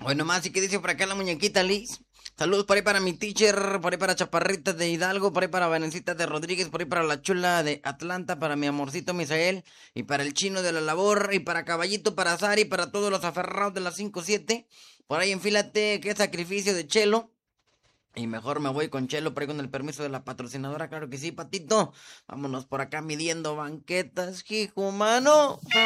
Hoy nomás, ¿y qué dice por acá la muñequita Liz? Saludos por ahí para mi teacher, por ahí para Chaparrita de Hidalgo, por ahí para Vanencita de Rodríguez, por ahí para la Chula de Atlanta, para mi amorcito Misael, y para el Chino de la Labor, y para Caballito, para Sari, para todos los aferrados de las 5-7. Por ahí enfílate, qué sacrificio de Chelo. Y mejor me voy con Chelo, por ahí con el permiso de la patrocinadora, claro que sí, Patito. Vámonos por acá midiendo banquetas, hijo mano.